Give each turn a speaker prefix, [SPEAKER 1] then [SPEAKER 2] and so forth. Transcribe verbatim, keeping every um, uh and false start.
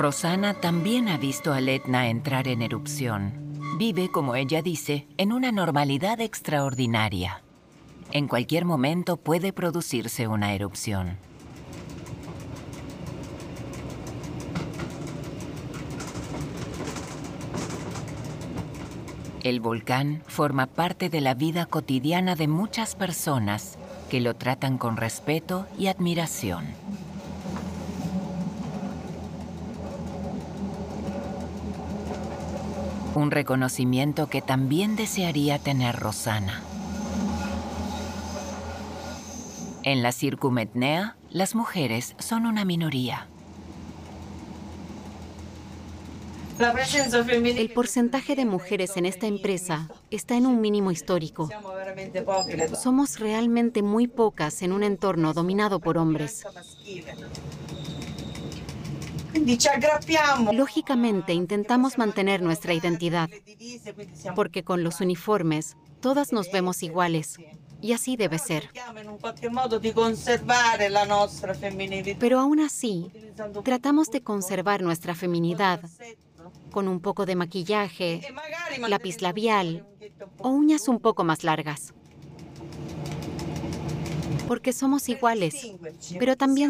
[SPEAKER 1] Rosanna también ha visto al Etna entrar en erupción. Vive, como ella dice, en una normalidad extraordinaria. En cualquier momento puede producirse una erupción. El volcán forma parte de la vida cotidiana de muchas personas que lo tratan con respeto y admiración. Un reconocimiento que también desearía tener Rosanna. En la Circumetnea, las mujeres son una minoría.
[SPEAKER 2] El porcentaje de mujeres en esta empresa está en un mínimo histórico. Somos realmente muy pocas en un entorno dominado por hombres. Lógicamente, intentamos mantener nuestra identidad, porque con los uniformes todas nos vemos iguales, y así debe ser. Pero aún así, tratamos de conservar nuestra feminidad con un poco de maquillaje, lápiz labial o uñas un poco más largas. Porque somos iguales, pero también